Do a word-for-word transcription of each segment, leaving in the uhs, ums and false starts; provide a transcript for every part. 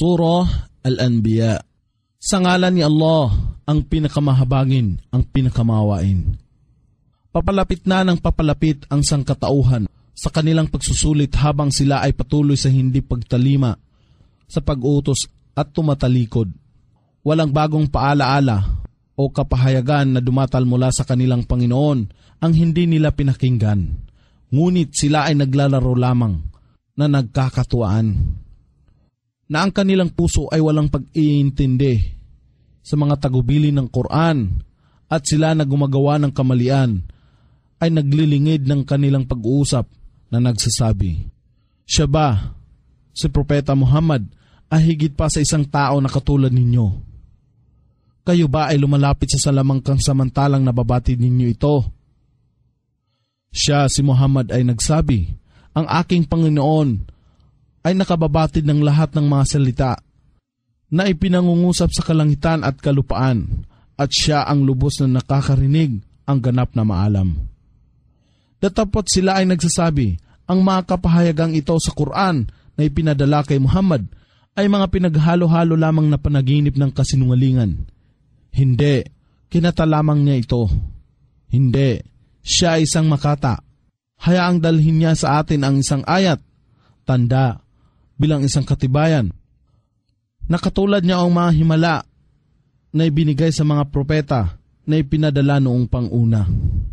Surah Al-Anbiya. Sa ngalan ni Allah, ang pinakamahabagin, ang pinakamawain. Papalapit na ng papalapit ang sangkatauhan sa kanilang pagsusulit habang sila ay patuloy sa hindi pagtalima, sa pag-utos at tumatalikod. Walang bagong paalaala o kapahayagan na dumatal mula sa kanilang Panginoon ang hindi nila pinakinggan. Ngunit sila ay naglalaro lamang na nagkakatuwaan, na ang kanilang puso ay walang pag-iintindi sa mga tagubili ng Quran at sila na gumagawa ng kamalian ay naglilingid ng kanilang pag-uusap na nagsasabi, siya ba, si Propeta Muhammad, ay higit pa sa isang tao na katulad ninyo? Kayo ba ay lumalapit sa salamangkang samantalang nababatid ninyo ito? Siya, si Muhammad, ay nagsabi, ang aking Panginoon ay nakababatid ng lahat ng mga salita na ipinangungusap sa kalangitan at kalupaan, at siya ang lubos na nakakarinig, ang ganap na maalam. Datapot sila ay nagsasabi, ang mga kapahayagang ito sa Quran na ipinadala kay Muhammad ay mga pinaghalo-halo lamang na panaginip ng kasinungalingan. Hindi, kinata lamang niya ito. Hindi, siya ay isang makata. Hayaang dalhin niya sa atin ang isang ayat, tanda, bilang isang katibayan. Nakatulad niya ang mga himala na ibinigay sa mga propeta na ipinadala noong panguna.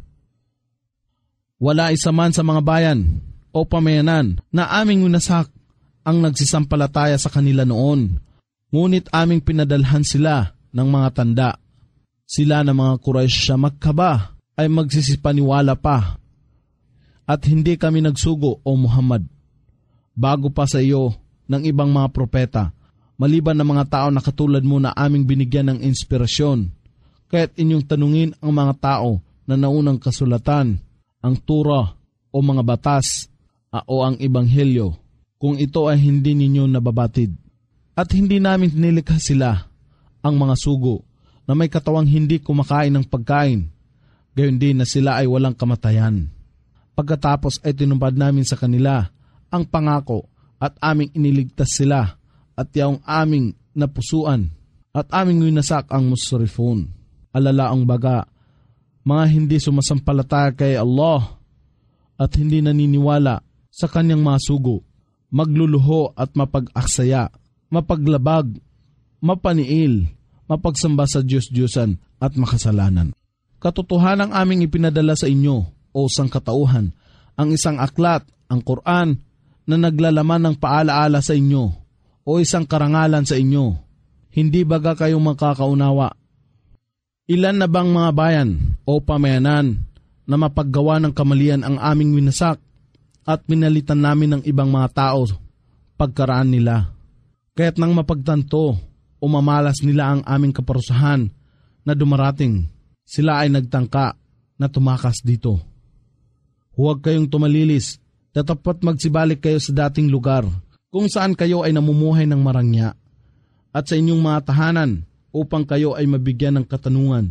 Wala isa man sa mga bayan o pamayanan na aming winasak ang nagsisampalataya sa kanila noon, ngunit aming pinadalhan sila ng mga tanda. Sila na mga Quraysh sa Makkah ba ay magsisipaniwala pa, at hindi kami nagsugo, O Muhammad, bago pa sa iyo ng ibang mga propeta, maliban na mga tao na katulad mo na aming binigyan ng inspirasyon. Kaya't inyong tanungin ang mga tao na naunang kasulatan, ang Torah o mga batas o ang Ebanghelyo, kung ito ay hindi ninyo nababatid. At hindi namin nilikha sila, ang mga sugo, na may katawang hindi kumakain ng pagkain, gayon din na sila ay walang kamatayan. Pagkatapos ay tinupad namin sa kanila ang pangako at aming iniligtas sila at yaong aming napusuan at aming winasak ang musrifun. Alala ang baga, mga hindi sumasampalataya kay Allah at hindi naniniwala sa kanyang mga sugo, magluluho at mapag-aksaya, mapaglabag, mapaniil, mapagsamba sa Diyos-Diyosan at makasalanan. Katotohanang aming ipinadala sa inyo, o sangkatauhan, ang isang aklat, ang Quran, na naglalaman ng paalaala sa inyo, o isang karangalan sa inyo. Hindi baga kayong makakaunawa? Ilan na bang mga bayan o pamayanan na mapaggawa ng kamalian ang aming winasak at pinalitan namin ng ibang mga tao pagkaraan nila? Kaya't nang mapagtanto o mamalas nila ang aming kaparusahan na dumarating, sila ay nagtangka na tumakas dito. Huwag kayong tumalilis, tatapat magsibalik kayo sa dating lugar kung saan kayo ay namumuhay ng marangya at sa inyong mga tahanan upang kayo ay mabigyan ng katanungan.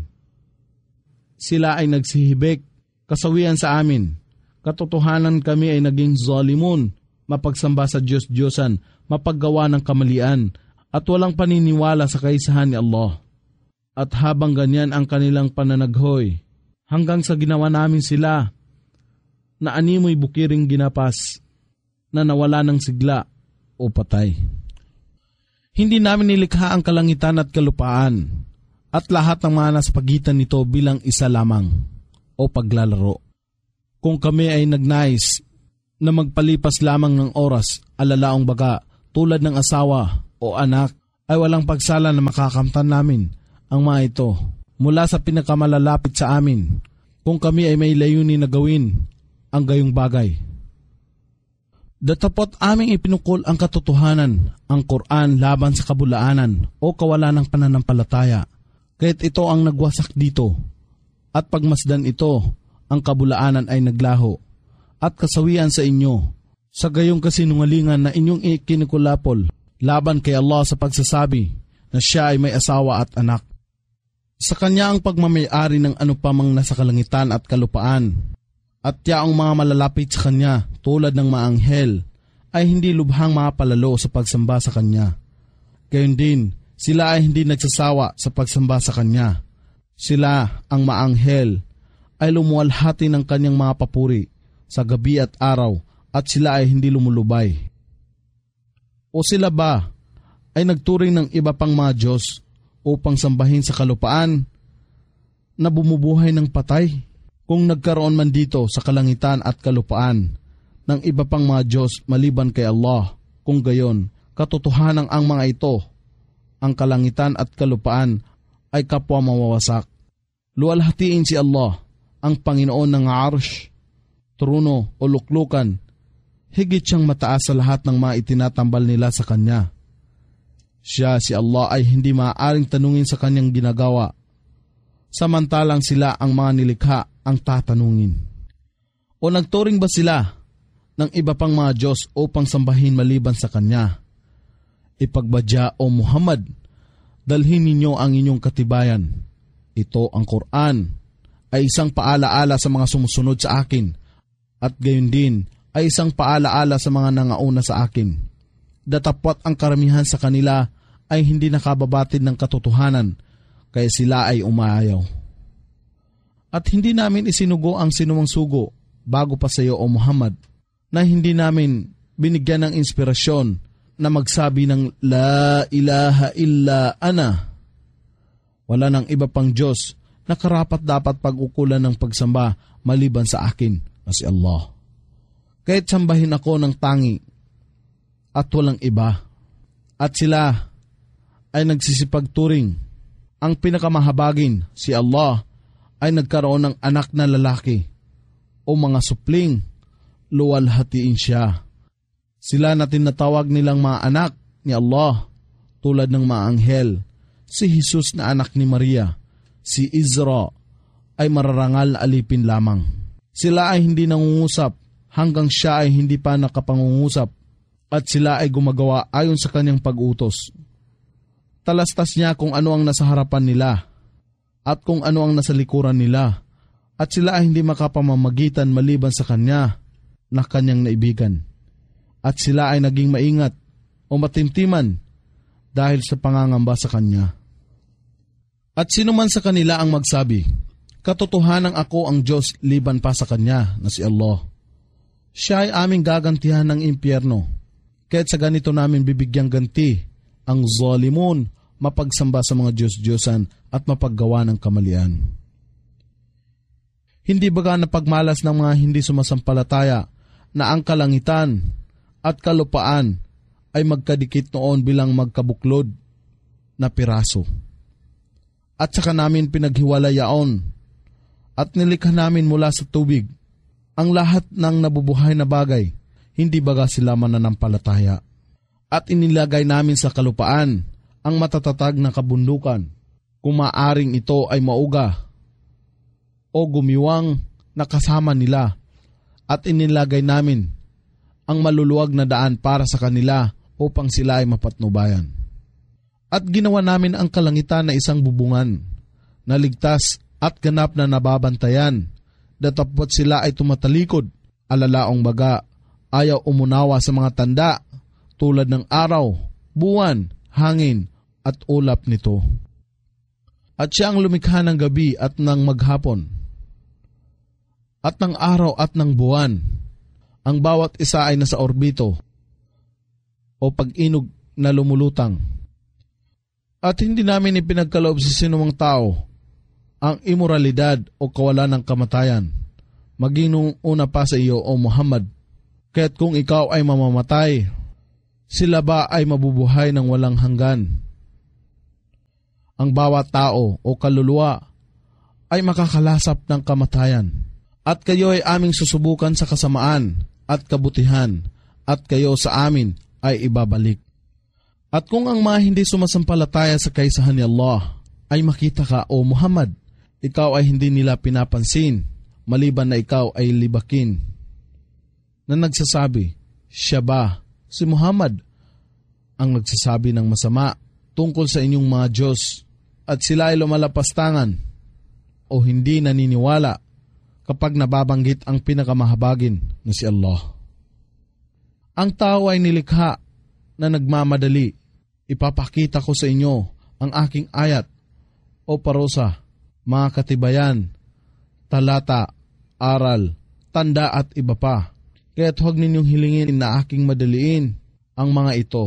Sila ay nagsihibik, kasawian sa amin. Katotohanan kami ay naging zalimun, mapagsamba sa Diyos-Diyosan, mapaggawa ng kamalian, at walang paniniwala sa kaisahan ni Allah. At habang ganyan ang kanilang pananaghoy, hanggang sa ginawa namin sila na animoy bukiring ginapas na nawala ng sigla o patay. Hindi namin nilikha ang kalangitan at kalupaan at lahat ng mga nasa pagitan nito bilang isa lamang o paglalaro. Kung kami ay nagnais na magpalipas lamang ng oras, alalaong baga tulad ng asawa o anak, ay walang pagsala na makakamtan namin ang mga ito mula sa pinakamalalapit sa amin kung kami ay may layunin na gawin ang gayong bagay. Datapot aming ipinukol ang katotohanan, ang Quran laban sa kabulaanan o kawalan ng pananampalataya. Kaya't ito ang nagwasak dito, at pagmasdan ito, ang kabulaanan ay naglaho, at kasawian sa inyo, sa gayong kasinungalingan na inyong ikinikulapol, laban kay Allah sa pagsasabi na siya ay may asawa at anak. Sa kanya ang pagmamayari ng ano pa mang nasa kalangitan at kalupaan, at yaong mga malalapit sa kanya tulad ng mga anghel ay hindi lubhang mapalalo sa pagsamba sa kanya. Gayon din, sila ay hindi nagsasawa sa pagsamba sa Kanya. Sila, ang maanghel, ay lumuwalhati ng Kanyang mga papuri sa gabi at araw at sila ay hindi lumulubay. O sila ba ay nagturing ng iba pang mga Diyos upang sambahin sa kalupaan na bumubuhay ng patay? Kung nagkaroon man dito sa kalangitan at kalupaan ng iba pang mga Diyos maliban kay Allah, kung gayon, katotohanan ang mga ito, ang kalangitan at kalupaan ay kapwa mawawasak. Luwalhatiin si Allah, ang Panginoon ng arsh, trono o luklukan, higit siyang mataas sa lahat ng mga itinatambal nila sa Kanya. Siya, si Allah, ay hindi maaaring tanungin sa Kanyang ginagawa, samantalang sila ang mga nilikha ang tatanungin. O nagturing ba sila ng iba pang mga Diyos upang sambahin maliban sa Kanya? Ipagbadya, O Muhammad, dalhin ninyo ang inyong katibayan. Ito ang Quran ay isang paalaala sa mga sumusunod sa akin at gayon din ay isang paalaala sa mga nangauna sa akin. Datapwat ang karamihan sa kanila ay hindi nakababatid ng katotohanan kaya sila ay umayaw. At hindi namin isinugo ang sinumang sugo bago pa sa iyo, O Muhammad, na hindi namin binigyan ng inspirasyon na magsabi ng La ilaha illa ana. Wala nang iba pang Diyos na karapat dapat pag-ukulan ng pagsamba maliban sa akin na si Allah. Kahit sambahin ako ng tangi at walang iba. At sila ay nagsisipagturing. Ang pinakamahabagin, si Allah, ay nagkaroon ng anak na lalaki o mga supling, luwalhatiin siya. Sila na tinatawag nilang mga anak ni Allah tulad ng mga anghel. Si Jesus na anak ni Maria, si Izra, ay mararangal na alipin lamang. Sila ay hindi nangungusap hanggang siya ay hindi pa nakapangungusap at sila ay gumagawa ayon sa kanyang pag-utos. Talastas niya kung ano ang nasa harapan nila at kung ano ang nasa likuran nila, at sila ay hindi makapamamagitan maliban sa Kanya na Kanyang naibigan. At sila ay naging maingat o matimtiman dahil sa pangangamba sa Kanya. At sino man sa kanila ang magsabi, katotohanan ako ang Diyos liban pa sa Kanya na si Allah. Siya ay aming gagantihan ng impyerno, kaya't sa ganito namin bibigyang ganti ang zalimun, mapagsamba sa mga Diyos-Diyosan at mapaggawa ng kamalian. Hindi baga napagmalas ng mga hindi sumasampalataya na ang kalangitan at kalupaan ay magkadikit noon bilang magkabuklod na piraso. At saka namin pinaghiwalayaon at nilikha namin mula sa tubig ang lahat ng nabubuhay na bagay, hindi baga sila mananampalataya. At inilagay namin sa kalupaan ang matatatag na kabundukan, kung maaring ito ay mauga o gumiwang na kasama nila, at inilagay namin ang maluluwag na daan para sa kanila upang sila ay mapatnubayan. At ginawa namin ang kalangitan na isang bubungan, na ligtas at ganap na nababantayan, datapwat sila ay tumatalikod, alalaong baga, ayaw umunawa sa mga tanda, tulad ng araw, buwan, hangin, at ulap nito. At siya ang lumikha ng gabi at ng maghapon, at ng araw at ng buwan. Ang bawat isa ay nasa orbito o pag-inog na lumulutang. At hindi namin ipinagkaloob sa sinumang tao ang imoralidad o kawalan ng kamatayan, maging nung una pa sa iyo, O Muhammad. Kaya't kung ikaw ay mamamatay, sila ba ay mabubuhay ng walang hanggan? Ang bawat tao o kaluluwa ay makakalasap ng kamatayan, at kayo ay aming susubukan sa kasamaan at kabutihan, at kayo sa amin ay ibabalik. At kung ang mga hindi sumasampalataya sa kaisahan ni Allah ay makita ka, O Muhammad, ikaw ay hindi nila pinapansin, maliban na ikaw ay libakin, na nagsasabi, siya ba, si Muhammad, ang nagsasabi ng masama tungkol sa inyong mga Diyos, at sila ay lumalapastangan o hindi naniniwala kapag nababanggit ang pinakamahabagin na si Allah. Ang tao ay nilikha na nagmamadali ipapakita ko sa inyo ang aking ayat o parusa, mga katibayan, talata, aral, tanda at iba pa. Kaya't huwag ninyong hilingin na aking madaliin ang mga ito.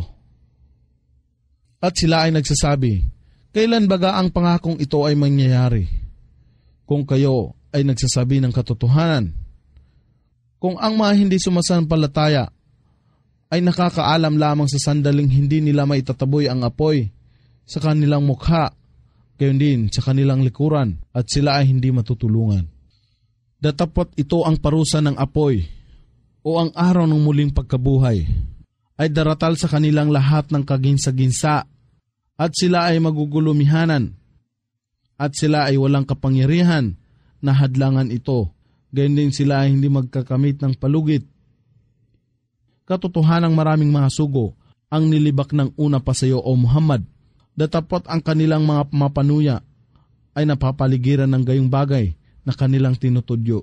At sila ay nagsasabi, kailan baga ang pangakong ito ay mangyayari? Kung kayo ay nagsasabi ng katotohanan, kung ang mga hindi sumasampalataya ay nakakaalam lamang sa sandaling hindi nila maitataboy ang apoy sa kanilang mukha, gayon din sa kanilang likuran, at sila ay hindi matutulungan. Datapot ito ang parusa ng apoy o ang araw ng muling pagkabuhay ay daratal sa kanilang lahat ng kaginsa-ginsa, at sila ay magugulumihanan, at sila ay walang kapangyarihan na hadlangan ito. Gayon din sila ay hindi magkakamit ng palugit. Katotohanang maraming mga sugo ang nilibak ng una pa sa iyo, O Muhammad. Datapot ang kanilang mga mapanuya ay napapaligiran ng gayong bagay na kanilang tinutudyo.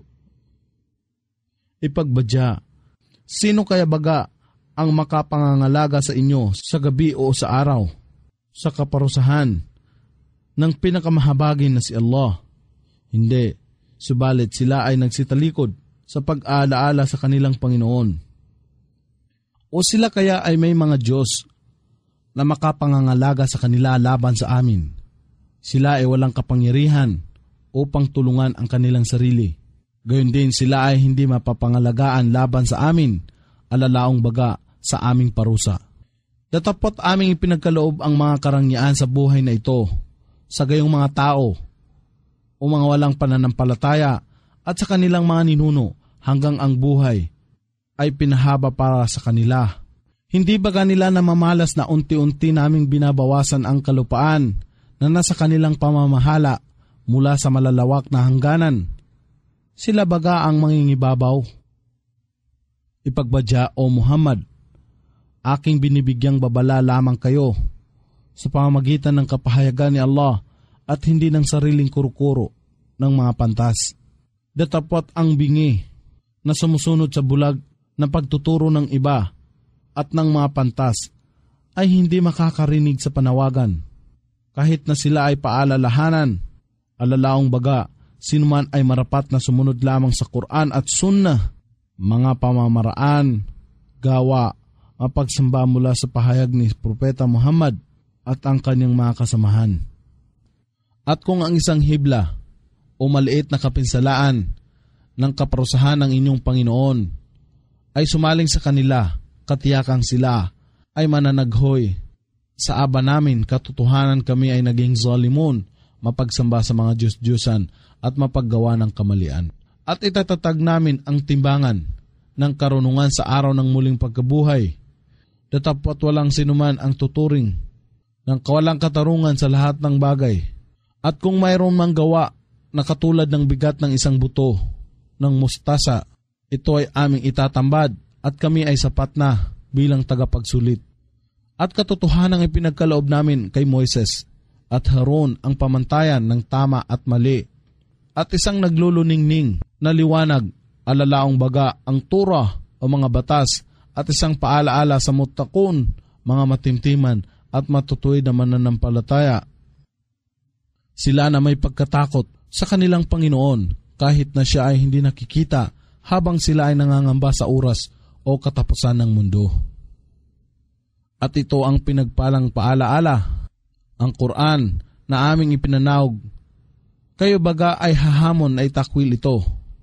Ipagbadya, sino kaya baga ang makapangangalaga sa inyo sa gabi o sa araw, sa kaparusahan ng pinakamahabagin na si Allah? Hindi, subalit sila ay nagsitalikod sa pag-aalaala sa kanilang Panginoon. O sila kaya ay may mga Diyos na makapangangalaga sa kanila laban sa amin? Sila ay walang kapangyarihan upang tulungan ang kanilang sarili. Gayon din sila ay hindi mapapangalagaan laban sa amin, alalaong baga sa aming parusa. Datapot aming ipinagkaloob ang mga karangyaan sa buhay na ito sa gayong mga tao o mga walang pananampalataya at sa kanilang mga ninuno hanggang ang buhay ay pinahaba para sa kanila. Hindi ba kanila namamalas na unti-unti naming binabawasan ang kalupaan na nasa kanilang pamamahala mula sa malalawak na hangganan? Sila baga ang mangingibabaw? Ipagbadya, O Muhammad, aking binibigyang babala lamang kayo sa pamamagitan ng kapahayagan ni Allah at hindi ng sariling kurukuro ng mga pantas. Datapot ang bingi na sumusunod sa bulag na pagtuturo ng iba at ng mga pantas ay hindi makakarinig sa panawagan. Kahit na sila ay paalalahanan, alalaong baga, sinuman ay marapat na sumunod lamang sa Quran at Sunnah, mga pamamaraan, gawa, mapagsamba mula sa pahayag ni Propeta Muhammad at ang kanyang mga kasamahan. At kung ang isang hibla o maliit na kapinsalaan ng kaparusahan ng inyong Panginoon ay sumaling sa kanila, katiyakang sila ay mananaghoy. Sa aba namin, katotohanan kami ay naging zalimun, mapagsamba sa mga Diyos-Diyosan at mapaggawa ng kamalian. At itatatag namin ang timbangan ng karunungan sa araw ng muling pagkabuhay. Datapot walang sinuman ang tuturing ng kawalang katarungan sa lahat ng bagay. At kung mayroon mang gawa na katulad ng bigat ng isang buto ng mustasa, ito ay aming itatambad at kami ay sapat na bilang tagapagsulit. At katotohanan ang ipinagkaloob namin kay Moises at Haron ang pamantayan ng tama at mali, at isang nagluluningning na liwanag, alalaong baga ang Torah o mga batas, at isang paalaala sa mutakun, mga matimtiman at matutuwid na mananampalataya. Sila na may pagkatakot sa kanilang Panginoon kahit na siya ay hindi nakikita habang sila ay nangangamba sa oras o katapusan ng mundo. At ito ang pinagpalang paalaala, ang Quran na aming ipinanawag. Kayo baga ay hahamon ay takwil ito.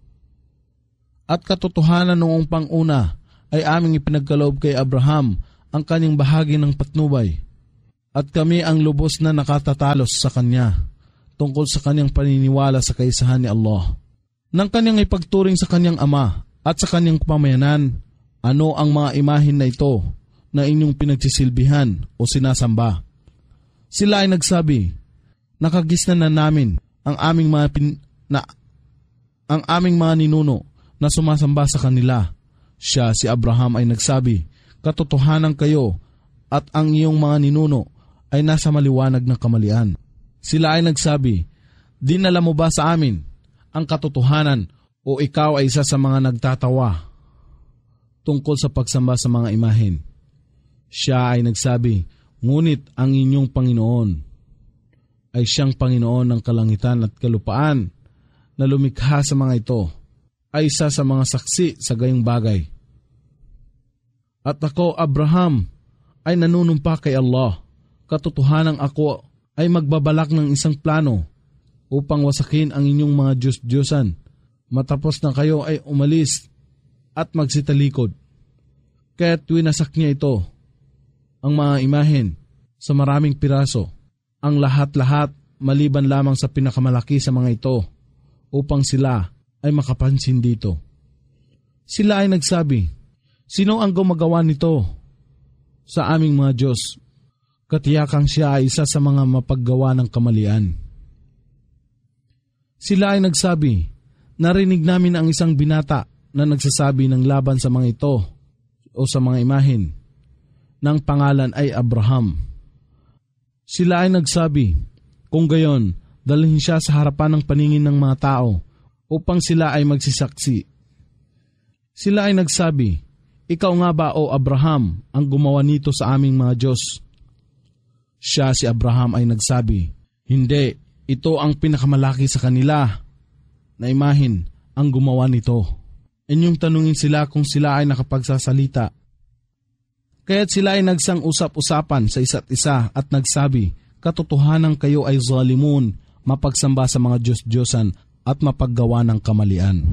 At katotohanan noong panguna ay aming ipinagkaloob kay Abraham ang kanyang bahagi ng patnubay. At kami ang lubos na nakatatalos sa kanya tungkol sa kanyang paniniwala sa kaisahan ni Allah. Nang kanyang ipagturing sa kanyang ama at sa kanyang pamayanan, ano ang mga imahin na ito na inyong pinagsisilbihan o sinasamba? Sila ay nagsabi, nakagisnan na namin ang aming mga pin, na ang aming mga ninuno na sumasamba sa kanila. Siya, si Abraham, ay nagsabi, katotohanan kayo at ang iyong mga ninuno ay nasa maliwanag na kamalian. Sila ay nagsabi, dinala mo ba sa amin ang katotohanan o ikaw ay isa sa mga nagtatawa tungkol sa pagsamba sa mga imahen? Siya ay nagsabi, Ngunit ang inyong Panginoon ay siyang Panginoon ng kalangitan at kalupaan na lumikha sa mga ito, ay isa sa mga saksi sa gayong bagay. At ako, Abraham, ay nanunumpa kay Allah. Katotohanang ako ay magbabalak ng isang plano upang wasakin ang inyong mga Diyos-Diyosan matapos na kayo ay umalis at magsitalikod. Kaya't winasak niya ito, ang mga imahen, sa maraming piraso, ang lahat-lahat maliban lamang sa pinakamalaki sa mga ito, upang sila ay makapansin dito. Sila ay nagsabi, sino ang gumagawa nito sa aming mga Diyos? Katiyakang siya ay isa sa mga mapaggawa ng kamalian. Sila ay nagsabi, narinig namin ang isang binata na nagsasabi ng laban sa mga ito o sa mga imahen, ng pangalan ay Abraham. Sila ay nagsabi, kung gayon, dalhin siya sa harapan ng paningin ng mga tao upang sila ay magsisaksi. Sila ay nagsabi, ikaw nga ba o Abraham ang gumawa nito sa aming mga Diyos? Siya si Abraham ay nagsabi, hindi, ito ang pinakamalaki sa kanila na imahin ang gumawa nito. Inyong tanungin sila kung sila ay nakapagsasalita. Kaya't sila ay nagsang usap-usapan sa isa't isa at nagsabi, katotohanan kayo ay zalimun, mapagsamba sa mga Diyos-Diyosan at mapaggawa ng kamalian.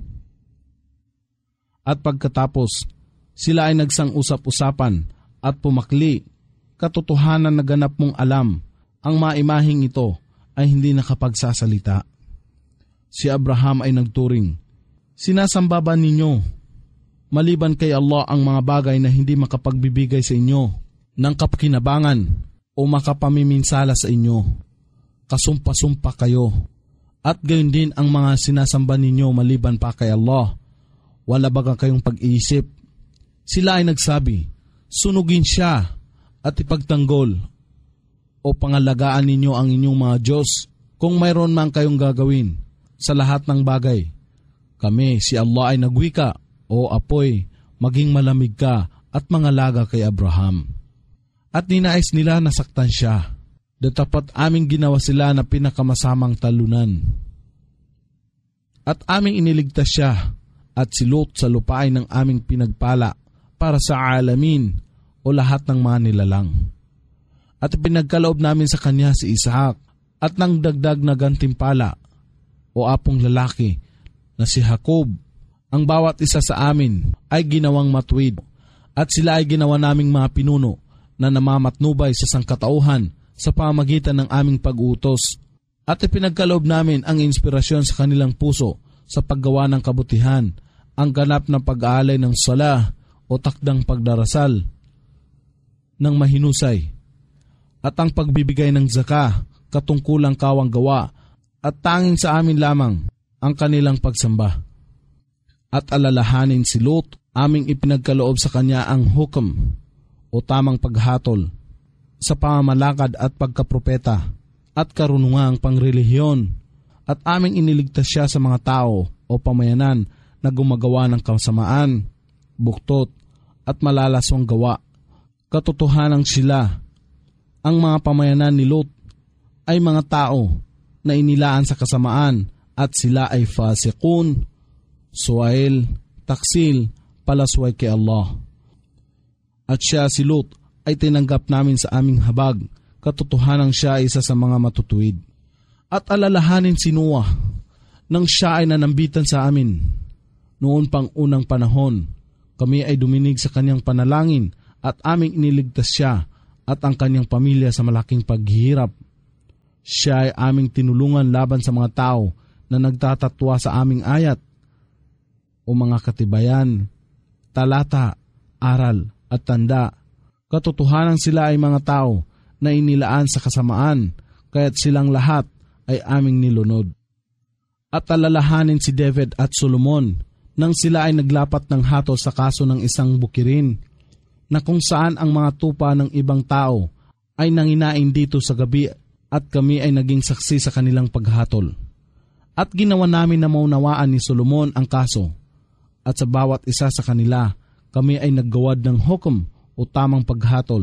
At pagkatapos, sila ay nagsang usap-usapan at pumakli, katotohanan na ganap mong alam, ang maimahing ito ay hindi nakapagsasalita. Si Abraham ay nagturing, sinasamba ba ninyo maliban kay Allah ang mga bagay na hindi makapagbibigay sa inyo ng kapakinabangan o makapamiminsala sa inyo? Kasumpa-sumpa kayo. At gayon din ang mga sinasamba ninyo maliban pa kay Allah. Wala baga kayong pag-iisip? Sila ay nagsabi, sunugin siya at ipagtanggol o pangalagaan ninyo ang inyong mga Diyos kung mayroon man kayong gagawin sa lahat ng bagay. Kami, si Allah ay nagwika, o apoy, maging malamig ka at mangalaga kay Abraham. At ninais nila nasaktan siya, datapat aming ginawa sila na pinakamasamang talunan. At aming iniligtas siya at si Lot sa lupain ng aming pinagpala para sa alamin o lahat ng mga nilalang. At pinagkaloob namin sa kanya si Isaac at nang dagdag na gantimpala o apong lalaki na si Jacob. Ang bawat isa sa amin ay ginawang matuwid at sila ay ginawa naming mga pinuno na namamatnubay sa sangkatauhan sa pamagitan ng aming pag-utos. At ipinagkaloob namin ang inspirasyon sa kanilang puso sa paggawa ng kabutihan, ang ganap na pag-aalay ng sala o takdang pagdarasal ng mahinusay, at ang pagbibigay ng zaka, katungkulang kawang gawa, at tanging sa amin lamang ang kanilang pagsamba. At alalahanin si Lot, aming ipinagkaloob sa kanya ang hukom o tamang paghatol sa pamamalakad at pagkapropeta at karunungang pangrelihiyon, at aming iniligtas siya sa mga tao o pamayanan na gumagawa ng kasamaan, buktot at malalaswang gawa. Katotohanan sila, ang mga pamayanan ni Lot ay mga tao na inilaan sa kasamaan at sila ay fasikun, suwail, taksil, palasway kay Allah. At siya si Lot ay tinanggap namin sa aming habag, katotohanan siya ay isa sa mga matutuwid. At alalahanin si Noah, nang siya ay nanambitan sa amin. Noon pang unang panahon, kami ay duminig sa kanyang panalangin at aming iniligtas siya at ang kanyang pamilya sa malaking paghihirap. Siya ay aming tinulungan laban sa mga tao na nagtatatwa sa aming ayat o mga katibayan, talata, aral at tanda. Katotohanan sila ay mga tao na inilaan sa kasamaan, kaya't silang lahat ay aming nilunod. At alalahanin si David at Solomon nang sila ay naglapat ng hatol sa kaso ng isang bukirin, na kung saan ang mga tupa ng ibang tao ay nanginain dito sa gabi at kami ay naging saksi sa kanilang paghatol. At ginawa namin na maunawaan ni Solomon ang kaso, at sa bawat isa sa kanila kami ay naggawad ng hukom o tamang paghatol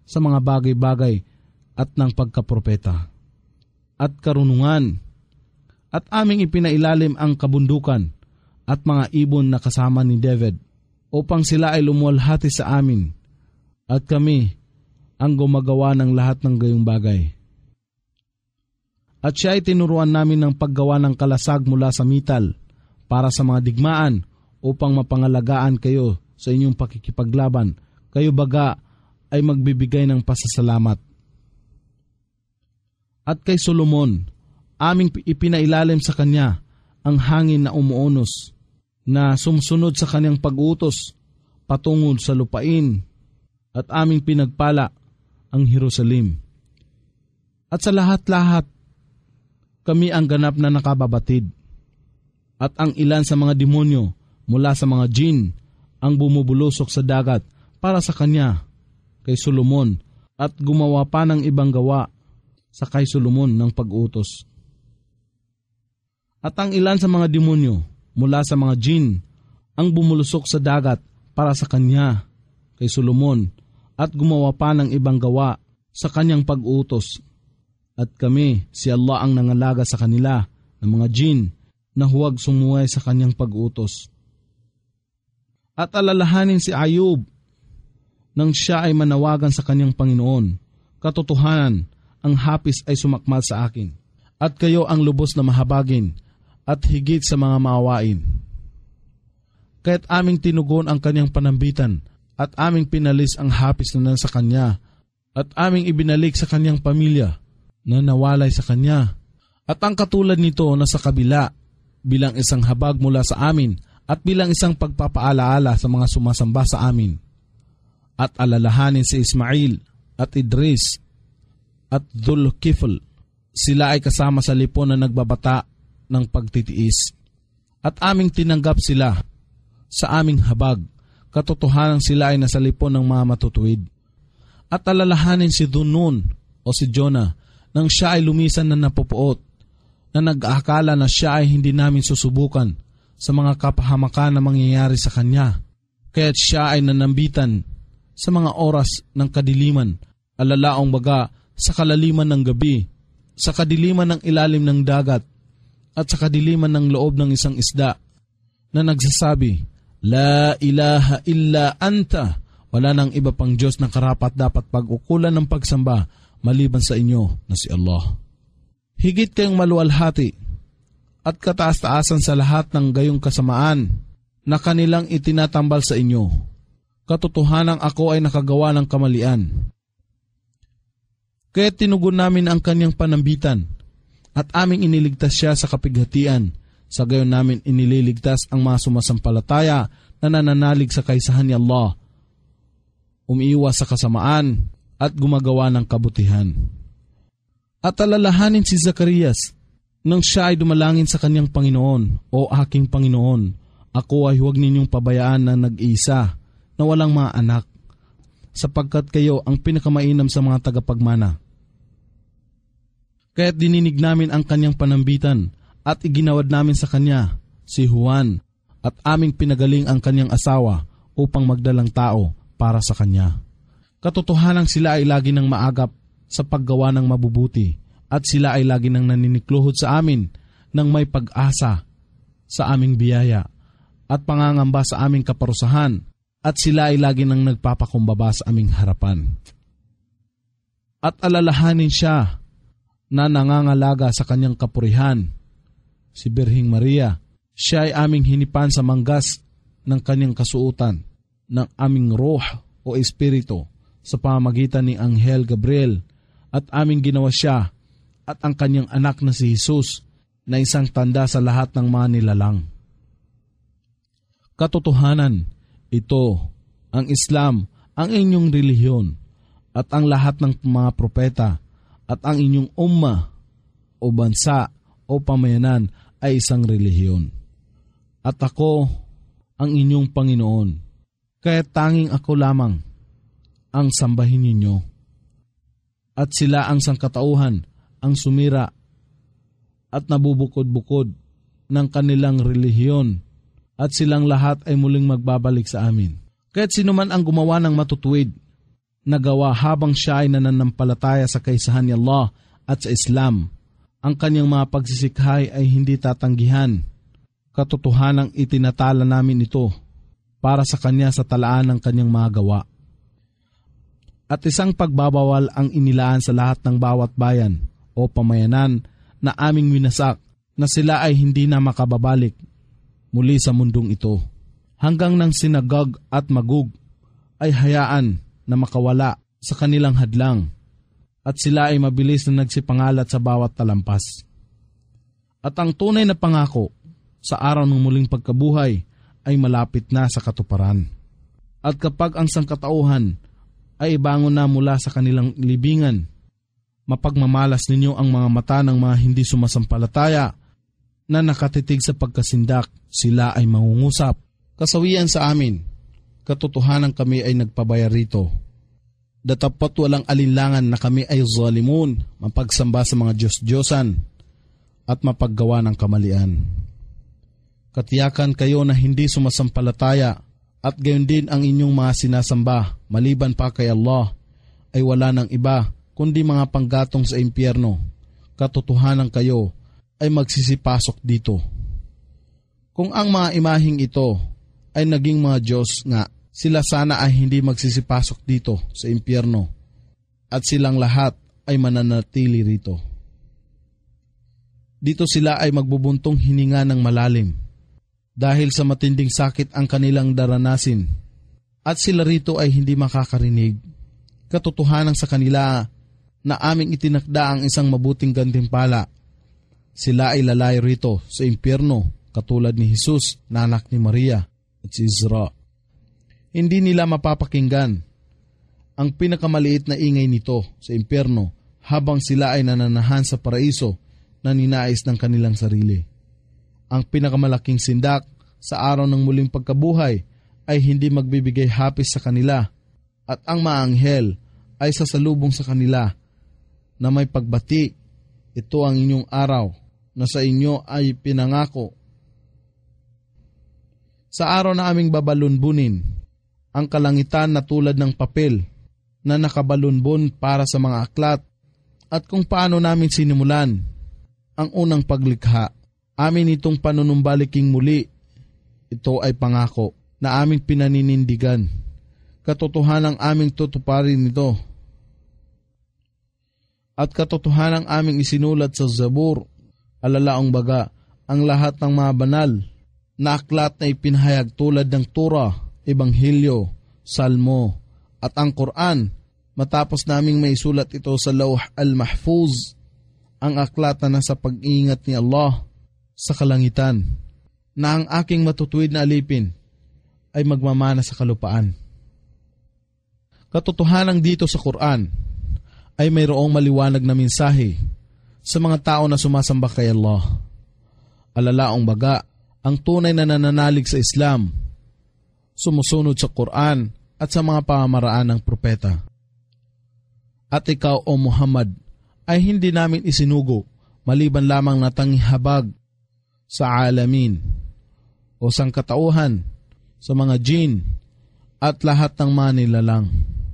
sa mga bagay-bagay at ng pagkapropeta at karunungan. At aming ipinailalim ang kabundukan at mga ibon na kasama ni David upang sila ay lumuwalhati sa amin at kami ang gumagawa ng lahat ng gayong bagay. At siya ay tinuruan namin ng paggawa ng kalasag mula sa metal para sa mga digmaan upang mapangalagaan kayo sa inyong pakikipaglaban. Kayo baga ay magbibigay ng pasasalamat. At kay Solomon, aming ipinailalim sa kanya ang hangin na umuunos na sumsunod sa kanyang pag-utos patungod sa lupain at aming pinagpala ang Jerusalem. At sa lahat-lahat, kami ang ganap na nakababatid. At ang ilan sa mga demonyo mula sa mga jin ang bumubulusok sa dagat para sa kanya kay Solomon at gumawa pa ng ibang gawa sa kay Solomon ng pag-utos. At ang ilan sa mga demonyo mula sa mga jin ang bumulusok sa dagat para sa kanya kay Solomon at gumawa pa ng ibang gawa sa kanyang pag-utos. At kami, si Allah ang nangalaga sa kanila ng mga jin na huwag sumuway sa kanyang pag-utos. At alalahanin si Ayub nang siya ay manawagan sa kanyang Panginoon. Katotohanan, ang hapis ay sumakmal sa akin at kayo ang lubos na mahabagin at higit sa mga maawain. Kaya't aming tinugon ang kanyang panambitan at aming pinalis ang hapis na nasa kanya at aming ibinalik sa kanyang pamilya na nawalay sa kanya. At ang katulad nito na sa kabila bilang isang habag mula sa amin at bilang isang pagpapaalaala sa mga sumasamba sa amin. At alalahanin si Ismail at Idris at Dhul-Kifl. Sila ay kasama sa lipon na nagbabata ng pagtitiis. At aming tinanggap sila sa aming habag. Katotohanan sila ay nasa lipon ng mga matutuwid. At alalahanin si Dunun o si Jonah nang siya ay lumisan na napupuot, na nag-aakala na siya ay hindi namin susubukan sa mga kapahamakan na mangyayari sa kanya. Kaya't siya ay nanambitan sa mga oras ng kadiliman, alalaong baga sa kalaliman ng gabi, sa kadiliman ng ilalim ng dagat, at sa kadiliman ng loob ng isang isda, na nagsasabi, La ilaha illa anta, wala nang iba pang Diyos na karapat dapat pag-ukulan ng pagsamba maliban sa inyo na si Allah. Higit kayong maluwalhati at kataas-taasan sa lahat ng gayong kasamaan na kanilang itinatambal sa inyo. Katotohanang ako ay nakagawa ng kamalian. Kaya tinugon namin ang kanyang panambitan at aming iniligtas siya sa kapighatian. Sa gayon namin inililigtas ang mga sumasampalataya na nananalig sa kaisahan ni Allah, umiiwas sa kasamaan at gumagawa ng kabutihan. At alalahanin si Zacarias nang siya ay dumalangin sa kanyang Panginoon, O aking Panginoon, ako ay huwag ninyong pabayaan na nag-iisa na walang mga anak, sapagkat kayo ang pinakamainam sa mga tagapagmana. Kaya't dininig namin ang kanyang panambitan at iginawad namin sa kanya si Juan at aming pinagaling ang kanyang asawa upang magdalang tao para sa kanya. Katotohanang sila ay lagi nang maagap sa paggawa ng mabubuti at sila ay lagi nang naninikluhod sa amin ng may pag-asa sa aming biyaya at pangangamba sa aming kaparusahan at sila ay lagi nang nagpapakumbaba sa aming harapan. At alalahanin siya na nangangalaga sa kanyang kapurihan, si Birhing Maria. Siya ay aming hinipan sa manggas ng kanyang kasuutan, ng aming roh o espiritu sa pamamagitan ni Anghel Gabriel at aming ginawa siya at ang kanyang anak na si Jesus na isang tanda sa lahat ng mga nilalang. Katotohanan, ito, ang Islam, ang inyong relihiyon at ang lahat ng mga propeta at ang inyong umma o bansa o pamayanan ay isang relihiyon. At ako ang inyong Panginoon, kaya tanging ako lamang ang sambahin ninyo. At sila ang sangkatauhan, ang sumira at nabubukod-bukod ng kanilang relihiyon at silang lahat ay muling magbabalik sa amin. Kaya't sino man ang gumawa ng matutuwid nagawa habang siya ay nananampalataya sa kaisahan ni Allah at sa Islam. Ang kanyang mga pagsisikhay ay hindi tatanggihan. Katotohanang itinatala namin ito para sa kanya sa talaan ng kanyang mga gawa. At isang pagbabawal ang inilaan sa lahat ng bawat bayan o pamayanan na aming winasak na sila ay hindi na makababalik muli sa mundong ito. Hanggang nang sinagag at magug ay hayaan na makawala sa kanilang hadlang at sila ay mabilis na nagsipangalat sa bawat talampas. At ang tunay na pangako sa araw ng muling pagkabuhay ay malapit na sa katuparan. At kapag ang sangkatauhan ay ibangon na mula sa kanilang libingan, mapagmamalas ninyo ang mga mata ng mga hindi sumasampalataya na nakatitig sa pagkasindak, sila ay mangungusap. Kasawian sa amin, katotohanan kami ay nagpabayar rito. Datapat walang alinlangan na kami ay zalimun, mapagsamba sa mga Diyos-Diyosan at mapaggawa ng kamalian. Katiyakan kayo na hindi sumasampalataya at gayon din ang inyong mga sinasamba maliban pa kay Allah ay wala ng iba kundi mga panggatong sa impyerno. Katotohanan kayo ay magsisipasok dito. Kung ang mga imaheng ito ay naging mga Diyos nga, sila sana ay hindi magsisipasok dito sa impyerno at silang lahat ay mananatili rito. Dito sila ay magbubuntong hininga ng malalim dahil sa matinding sakit ang kanilang daranasin at sila rito ay hindi makakarinig. Katotohanan sa kanila na aming itinakda ang isang mabuting gantimpala. Sila ay lalayo rito sa impyerno katulad ni Jesus na anak ni Maria at si Isra. Hindi nila mapapakinggan ang pinakamaliit na ingay nito sa impyerno habang sila ay nananahan sa paraiso na ninais ng kanilang sarili. Ang pinakamalaking sindak sa araw ng muling pagkabuhay ay hindi magbibigay hapis sa kanila at ang mga anghel ay sasalubong sa kanila na may pagbati, ito ang inyong araw na sa inyo ay pinangako. Sa araw na aming babalunbunin, ang kalangitan na tulad ng papel na nakabalunbon para sa mga aklat at kung paano namin sinimulan ang unang paglikha. Amin itong panunumbaliking muli. Ito ay pangako na aming pinaninindigan. Katotohanang aming tutuparin ito. At katotohanang aming isinulat sa Zabur, alalaong baga, ang lahat ng mga banal na aklat na ipinahayag tulad ng Torah, Ebanghelyo, Salmo at ang Quran. Matapos naming maisulat ito sa Lawh al-Mahfuz, ang aklat na nasa pag-iingat ni Allah sa kalangitan, na ang aking matutuwid na alipin ay magmamana sa kalupaan. Katotohanan dito sa Quran ay mayroong maliwanag na mensahe sa mga tao na sumasamba kay Allah. Alalaong baga, ang tunay na nananalig sa Islam, sumusunod sa Quran at sa mga pamamaraan ng propeta. At ikaw, O Muhammad, ay hindi namin isinugo maliban lamang na tanghabag sa alamin o sangkatauhan, sa mga jin at lahat ng mga nilalang.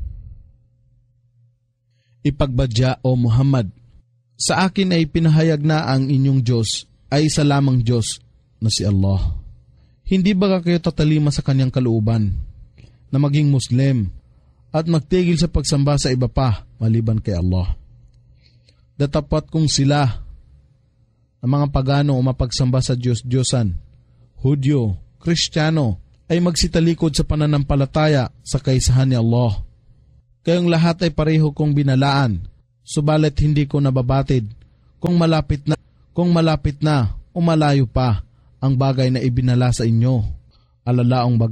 Ipagbadya, O Muhammad, sa akin ay pinahayag na ang inyong Diyos ay isa lamang Diyos na si Allah. Hindi ba kayo tatalima sa kanyang kalooban na maging Muslim at magtigil sa pagsamba sa iba pa maliban kay Allah? Datapat kung sila ang mga pagano o mapagsamba sa Diyos-Diyosan, Hudyo, Kristiyano, ay magsitalikod sa pananampalataya sa kaisahan ni Allah. Kayong lahat ay pareho kong binalaan, subalit hindi ko nababatid kung malapit na, kung malapit na o malayo pa ang bagay na ibinala sa inyo. Alalaong bagay